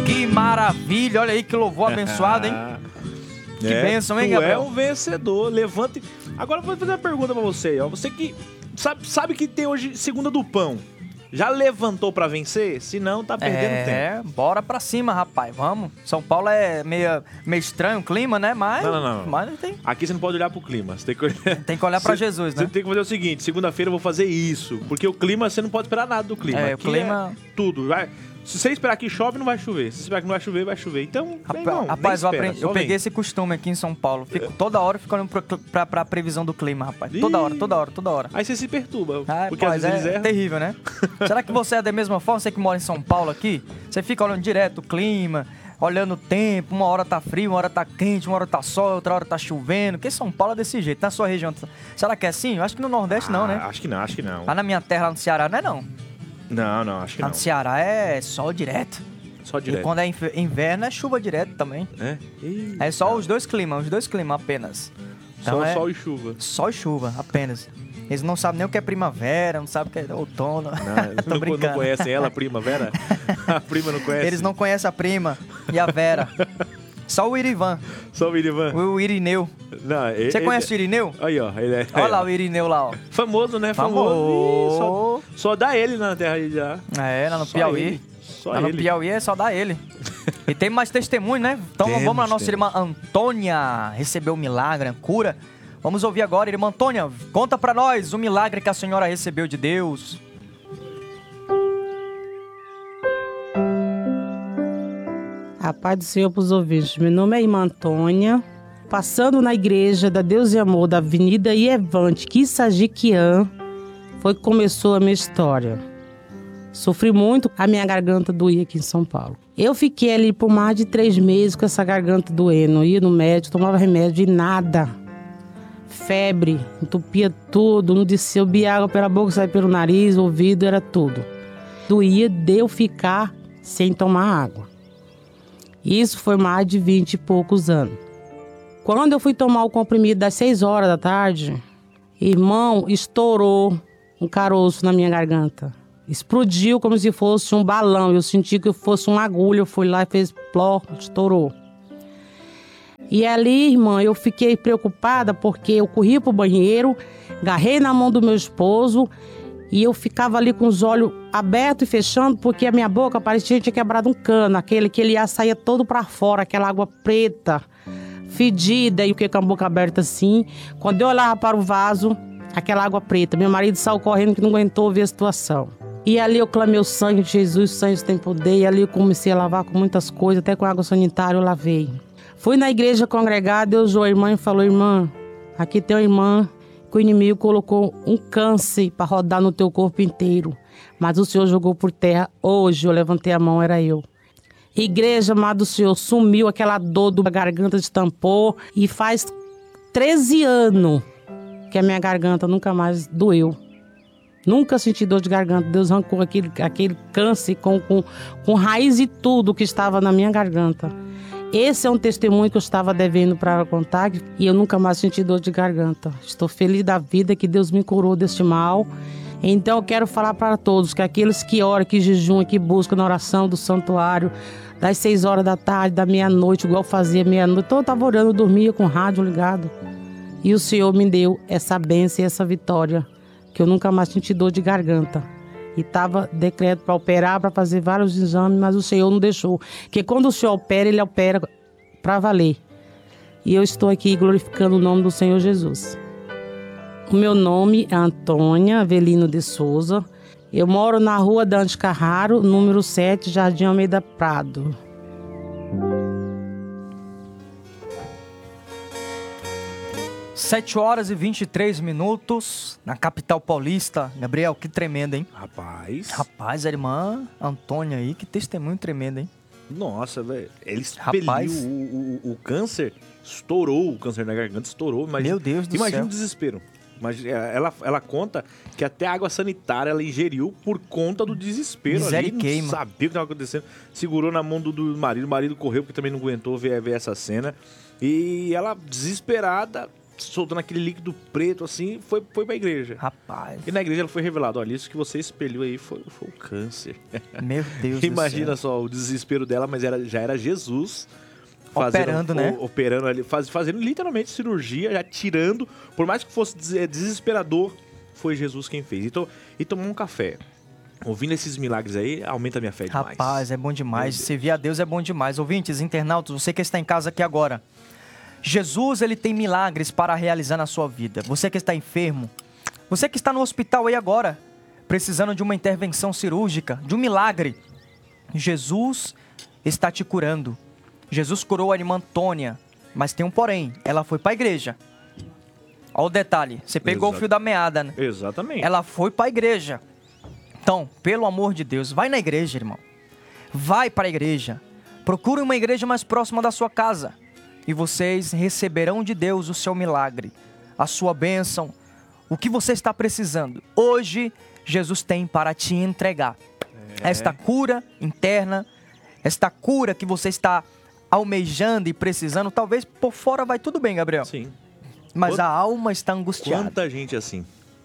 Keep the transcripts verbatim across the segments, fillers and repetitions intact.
Que maravilha, olha aí que louvor abençoado, hein? Que é, bênção, hein, tu Gabriel? é um vencedor, levante. Agora eu vou fazer uma pergunta pra você, ó. Você que sabe, sabe que tem hoje segunda do pão. Já levantou pra vencer? Se não, tá perdendo é, tempo. É, bora pra cima, rapaz, vamos. São Paulo é meio, meio estranho o clima, né? Mas, Não, não, não. mas tem, Aqui você não pode olhar pro clima. Você tem que olhar, tem que olhar pra você, Jesus, né? Você tem que fazer o seguinte, segunda-feira eu vou fazer isso. Porque o clima, você não pode esperar nada do clima. É, o Aqui clima- é tudo. Vai. Se você esperar que chove, não vai chover. Se você esperar que não vai chover, vai chover. Então, Rapa- bem, não, rapaz, eu, nem espera, aprendi- só eu vem. peguei esse costume aqui em São Paulo. Fico, toda hora eu fico olhando pra, pra, pra previsão do clima, rapaz. Toda hora, toda hora, toda hora. Aí você se perturba. Ah, porque rapaz, às vezes é eles erram. terrível, né? Será que você é da mesma forma? Você que mora em São Paulo aqui, você fica olhando direto o clima, olhando o tempo, uma hora tá frio, uma hora tá quente, uma hora tá sol, outra hora tá chovendo. Porque São Paulo é desse jeito. Na sua região, será que é assim? Eu acho que no Nordeste não, né? Ah, acho que não, acho que não. Lá na minha terra, lá no Ceará, não é não. Não, não, acho que Lá não. no Ceará é sol direto. Só E direto. quando é inf- inverno é chuva direto também. É? Ih, É só os dois climas, os dois climas apenas. Então só é sol e chuva. sol e chuva, apenas. Eles não sabem nem o que é primavera, não sabem o que é outono. Não, Tô não, brincando. não conhecem ela, a prima Vera? A prima não conhece? Eles não conhecem a prima e a Vera. Só o Irivan, Só o Irivan? o Irineu. Não, ele, Você conhece o Irineu? Aí, ó. Ele é, Olha aí, lá ó. o Irineu lá, ó. Famoso, né? Famoso. Famoso. Ih, só, só dá ele na terra aí já. É, lá no Só Piauí. ele. Só Lá no ele. Piauí é só dar ele. E tem mais testemunho, né? Então Temos, vamos lá, nossa temos. irmã Antônia recebeu o milagre, a cura. Vamos ouvir agora, irmã Antônia, conta pra nós o milagre que a senhora recebeu de Deus. A paz do Senhor para os ouvintes. Meu nome é irmã Antônia. Passando na igreja da Deus e Amor da Avenida Ievante, Quissajiquian, foi que começou a minha história. Sofri muito, a minha garganta doía aqui em São Paulo. Eu fiquei ali por mais de três meses com essa garganta doendo. Ia no médico, tomava remédio e nada. Febre, entupia tudo, não descia, eu bebia água pela boca, saía pelo nariz, ouvido, era tudo. Doía de eu ficar sem tomar água. Isso foi mais de vinte e poucos anos. Quando eu fui tomar o comprimido das seis horas da tarde, irmão, estourou um caroço na minha garganta. Explodiu como se fosse um balão. Eu senti que fosse uma agulha. Eu fui lá e fez pló, estourou. E ali, irmã, eu fiquei preocupada porque eu corri pro banheiro, agarrei na mão do meu esposo e eu ficava ali com os olhos abertos e fechando porque a minha boca parecia que tinha quebrado um cano, aquele que ele ia sair todo para fora, aquela água preta, fedida, e o que com a boca aberta assim. Quando eu olhava para o vaso, aquela água preta, meu marido saiu correndo que não aguentou ver a situação. E ali eu clamei o sangue de Jesus, o sangue tem poder, e ali eu comecei a lavar com muitas coisas, até com água sanitária eu lavei. Fui na igreja congregada, Deus usou a irmã e falou: irmã, aqui tem uma irmã que o inimigo colocou um câncer para rodar no teu corpo inteiro, mas o Senhor jogou por terra. Hoje eu levantei a mão, era eu. Igreja, amado Senhor, sumiu aquela dor da garganta, destampou, e faz treze anos que a minha garganta nunca mais doeu. Nunca senti dor de garganta. Deus arrancou aquele, aquele câncer com, com, com raiz e tudo que estava na minha garganta. Esse é um testemunho que eu estava devendo para contar e eu nunca mais senti dor de garganta. Estou feliz da vida que Deus me curou deste mal. Então eu quero falar para todos que aqueles que oram, que jejuam, que buscam na oração do santuário, das seis horas da tarde, da meia-noite, igual fazia meia-noite. Então eu estava orando, eu dormia com o rádio ligado. E o Senhor me deu essa bênção e essa vitória, que eu nunca mais senti dor de garganta. E estava decreto para operar, para fazer vários exames, mas o Senhor não deixou. Porque quando o Senhor opera, Ele opera para valer. E eu estou aqui glorificando o nome do Senhor Jesus. O meu nome é Antônia Avelino de Souza. Eu moro na rua Dante Carraro, número sete, Jardim Almeida Prado. sete horas e vinte e três minutos na capital paulista. Gabriel, que tremendo, hein? Rapaz. Rapaz, a irmã Antônia aí, que testemunho tremendo, hein? Nossa, velho. Ele expeliu Rapaz. o, o, o câncer, estourou o câncer na garganta, estourou. Imagina, Meu Deus do imagina céu. o desespero. Imagina, ela, ela conta que até a água sanitária ela ingeriu por conta do desespero ali. Miseriqueima. Não sabia o que estava acontecendo. Segurou na mão do, do marido. O marido correu porque também não aguentou ver, ver essa cena. E ela, desesperada, soltando aquele líquido preto, assim, foi, foi pra igreja. Rapaz. E na igreja ela foi revelado, olha, isso que você espelhou aí foi, foi o câncer. Meu Deus Imagina do céu. só o desespero dela, mas era, já era Jesus Operando, né? o- Operando ali, faz, fazendo literalmente cirurgia, já tirando. Por mais que fosse des- desesperador, foi Jesus quem fez. Então, e tomar um café. Ouvindo esses milagres aí, aumenta a minha fé demais. Rapaz, é bom demais. Meu Deus. Servir a Deus é bom demais. Ouvintes, internautas, você que está em casa aqui agora. Jesus, ele tem milagres para realizar na sua vida. Você que está enfermo, você que está no hospital aí agora, precisando de uma intervenção cirúrgica, de um milagre. Jesus está te curando. Jesus curou a irmã Antônia, mas tem um porém, ela foi para a igreja. Olha o detalhe, você pegou Exato. o fio da meada, né? Exatamente. Ela foi para a igreja. Então, pelo amor de Deus, vai na igreja, irmão. Vai para a igreja. Procure uma igreja mais próxima da sua casa. E vocês receberão de Deus o seu milagre, a sua bênção, o que você está precisando. Hoje, Jesus tem para te entregar. É. Esta cura interna, esta cura que você está almejando e precisando, talvez por fora vai tudo bem, Gabriel. Sim. Mas Quanta- a alma está angustiada. Quanta gente assim.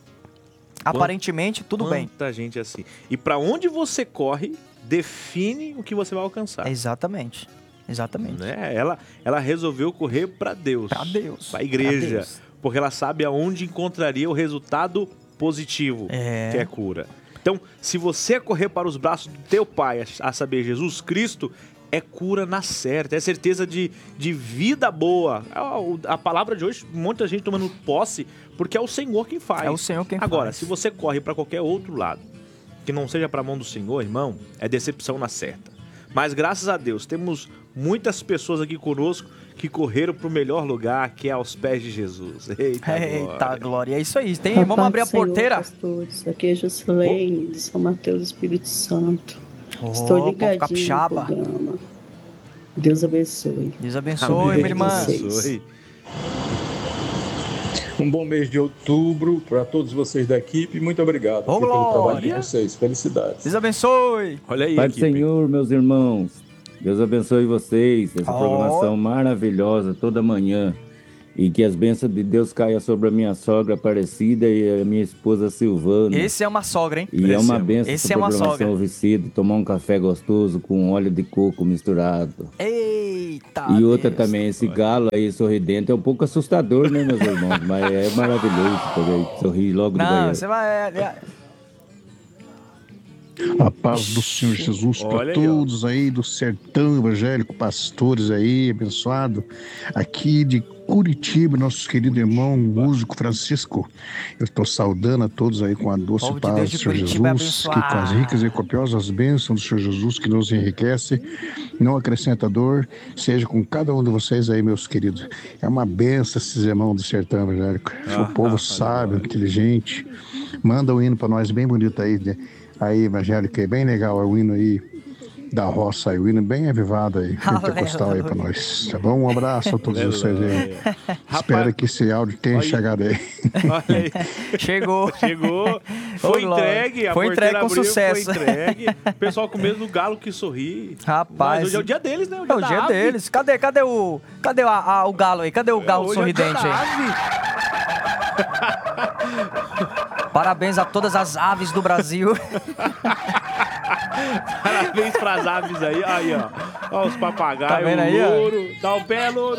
Aparentemente, tudo bem. Quanta gente assim. E pra onde você corre, define o que você vai alcançar. Exatamente. Exatamente. Né? Ela, ela resolveu correr pra Deus. Pra Deus. Pra igreja. Pra Deus. Porque ela sabe aonde encontraria o resultado positivo, É. que é cura. Então, se você correr para os braços do teu Pai, a saber, Jesus Cristo, é cura na certa, é certeza de, de vida boa. A, a palavra de hoje, muita gente tomando posse, porque é o Senhor quem faz. É o Senhor quem Agora, faz. se você corre para qualquer outro lado, que não seja para a mão do Senhor, irmão, é decepção na certa. Mas graças a Deus, temos muitas pessoas aqui conosco que correram para o melhor lugar, que é aos pés de Jesus. Eita, Eita, glória. glória. É isso aí. Tem, A vamos paz abrir a do Senhor, porteira? pastores. Aqui é Juscelene, de São Mateus do Espírito Santo. Ô, Estou povo ligadinho capixaba. no programa. Deus abençoe. Deus abençoe, Amém. minha irmã. Vocês. Um bom mês de outubro para todos vocês da equipe. Muito obrigado Ô, aqui pelo trabalho de glória. vocês. Felicidades. Deus abençoe. Olha aí, Pai do equipe. Senhor, meus irmãos, Deus abençoe vocês, essa Ó. programação maravilhosa toda manhã. E que as bênçãos de Deus caiam sobre a minha sogra Aparecida e a minha esposa Silvana. Esse é uma sogra, hein? E é uma benção Esse essa é uma programação sogra. ouvicida, tomar um café gostoso com óleo de coco misturado. Eita. E outra Deus. também, esse galo aí sorridente é um pouco assustador, né, meus irmãos? Mas é maravilhoso poder sorrir logo do Não, banheiro. você vai... é, é, A paz do Senhor Jesus Olha para aí, ó. todos aí do sertão evangélico, pastores aí, abençoado. Aqui de Curitiba, nosso querido irmão músico Francisco. Eu estou saudando a todos aí com a doce Povo de paz Deus do de Senhor Curitiba Jesus, que abençoado. com as ricas e copiosas bênçãos do Senhor Jesus que nos enriquece, não acrescenta dor, seja com cada um de vocês aí, meus queridos. É uma benção esses irmãos do sertão evangélico. Ah, o povo ah, sábio, olha. inteligente. Manda um hino para nós bem bonito aí, né? Aí, evangélico, é bem legal o hino aí da roça, aí, o hino bem avivado aí, pentecostal aí pra nós. Tá bom? Um abraço a todos vocês aí. Espero que esse áudio tenha olha- chegado aí. Olha aí. Chegou. Chegou, foi Ô, glória. entregue, a Foi porteira entregue com abriu, sucesso. Foi entregue. O pessoal com medo do galo que sorri. Rapaz. Mas hoje é o dia deles, né? É o da dia ave. deles. Cadê, cadê o... Cadê a- a- o galo aí? Cadê o galo Hoje é o dia sorridente da aí? ave. Parabéns a todas as aves do Brasil. Parabéns pras aves aí. Aí, ó. Ó os papagaios, Tá vendo aí, o ó? louro. Dá o pé, louro.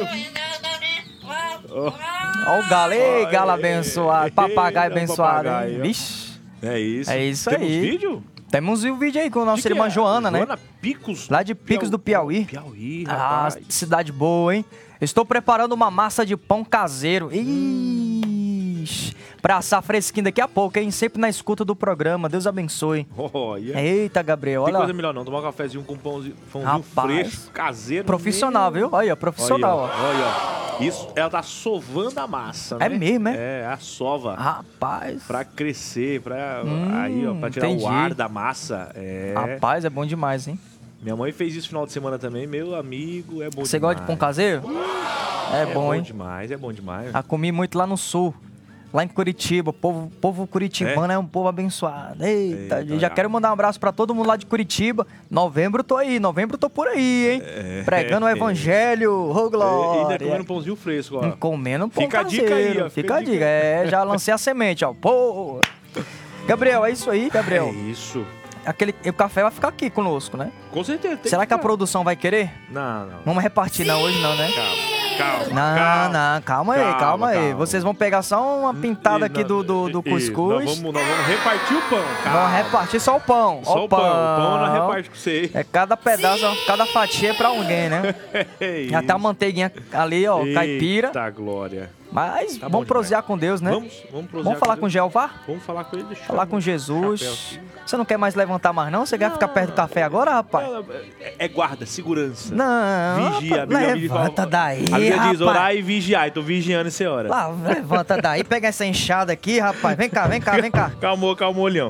Ó o galo. Ei, galo Olha, abençoado. Papagaio eita, abençoado, hein? papagaio. Vixe. É isso. É isso Temos aí. vídeo? Temos o vídeo aí com a nossa De que irmã é? Joana, né? Joana Picos. Lá de Picos do Piauí. Piauí, Ah, rapaz. cidade boa, hein? Estou preparando uma massa de pão caseiro. Ixi. Pra assar fresquinho daqui a pouco, hein? Sempre na escuta do programa. Deus abençoe. Olha. Eita, Gabriel, Tem olha. coisa melhor não, tomar um cafezinho com pãozinho, pãozinho Rapaz. fresco, caseiro. Profissional, meu. viu? Olha, profissional, ó. Olha, ó, olha, ó. Isso, ela tá sovando a massa, É né? mesmo, é? É, a sova. Rapaz. Pra crescer, pra, Hum, aí, ó, pra tirar entendi. o ar da massa. É. Rapaz, é bom demais, hein? Minha mãe fez isso no final de semana também, meu amigo, é bom Você demais. gosta de pão caseiro? É, É bom, hein? demais, é bom demais. Ah, comi muito lá no sul. lá em Curitiba. O povo, povo curitibano é? é um povo abençoado. Eita, Eita já quero mandar um abraço pra todo mundo lá de Curitiba. Novembro tô aí, novembro tô por aí, hein? É. Pregando o evangelho, ô glória. E ainda comendo pãozinho fresco, ó. Comendo pão Fica caseiro. a dica aí, ó. Fica, fica a dica. dica. É, já lancei a semente, ó. Pô. Gabriel, é isso aí, Gabriel. É isso. Aquele, o café vai ficar aqui conosco, né? Com certeza. Será que, que a produção vai querer? Não, não. Vamos repartir, Sim. não, hoje não, né? Calma. Calma, não, calma, não, calma aí, calma, calma aí. Calma. Vocês vão pegar só uma pintada aqui do, do, do cuscuz. Nós vamos, nós vamos repartir o pão, calma. Vamos repartir só o pão. Só o o pão. pão. O pão nós reparte com você. É cada pedaço, Sim. cada fatia é pra alguém, né? É até a manteiguinha ali, ó, Eita, caipira. Eita glória. Mas tá vamos prosear com Deus, né? Vamos, vamos prosear Vamos falar com, com Jeová? Vamos falar com ele. Deixa falar com Jesus. Você não quer mais levantar mais, não? Você quer não, ficar perto do café agora, rapaz? Não, é, é guarda, segurança. Não. Vigia. Rapaz, a levanta fala, daí, a Bíblia diz rapaz. orar e vigiar. Tô vigiando essa hora. Lá, levanta daí. Pega essa enxada aqui, rapaz. Vem cá, vem cá, vem cá. Calmou, calmou, Leão.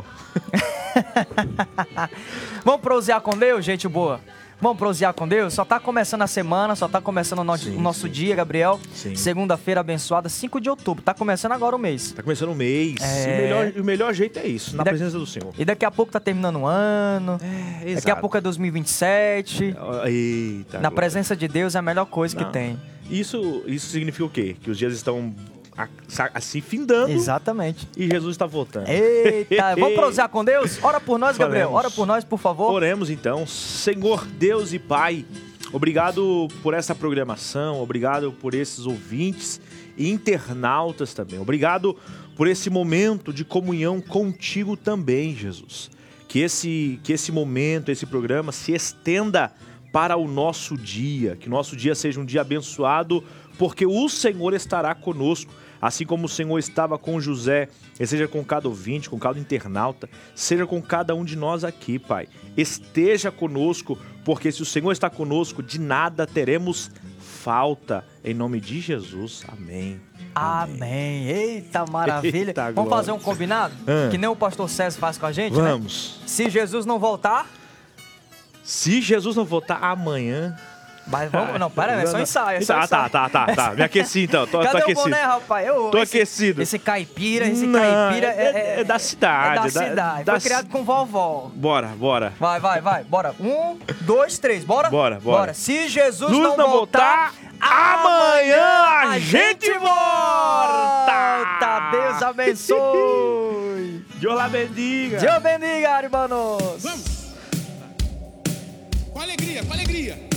Vamos prosear com Deus, gente boa? Vamos prosear com Deus? Só tá começando a semana, só tá começando o nosso, sim, o nosso sim. dia, Gabriel. Segunda-feira abençoada, cinco de outubro. Tá começando agora o mês. Tá começando o mês. É... E o melhor, o melhor jeito é isso, na da... presença do Senhor. E daqui a pouco tá terminando o ano. É, exato. Daqui a pouco é dois mil e vinte e sete. Eita, na presença de Deus é a melhor coisa Não. que tem. Isso, isso significa o quê? Que os dias estão assim findando. Exatamente. E Jesus está voltando. Eita, vamos prosear com Deus? Ora por nós, Gabriel. Ora por nós, por favor. Oremos então. Senhor Deus e Pai, obrigado por essa programação, obrigado por esses ouvintes e internautas também. Obrigado por esse momento de comunhão contigo também, Jesus. Que esse, que esse momento, esse programa se estenda para o nosso dia. Que nosso dia seja um dia abençoado, porque o Senhor estará conosco. Assim como o Senhor estava com José, seja com cada ouvinte, com cada internauta, seja com cada um de nós aqui, Pai. Esteja conosco, porque se o Senhor está conosco, de nada teremos falta. Em nome de Jesus, amém. Amém. amém. Eita, maravilha. Eita, vamos fazer um combinado? Ah. Que nem o pastor César faz com a gente, Vamos. Né? Se Jesus não voltar... Se Jesus não voltar amanhã... Mas vamos, não, para, é só ensaio. É só tá, ensaio. tá, tá, tá, tá. Me aqueci então, tô, Cadê tô aquecido. o boné, rapaz? Eu, tô esse, aquecido. Esse caipira, esse não, caipira é, é, é da cidade. É da, é da cidade. Da, Foi criado com vovó. Bora, bora. Vai, vai, vai, bora. Um, dois, três, bora? Bora, bora. bora. Se Jesus Luz não, não voltar, voltar, amanhã a gente volta. Deus abençoe. Deus la bendiga. Deus bendiga, hermanos. Vamos. Com alegria, com alegria.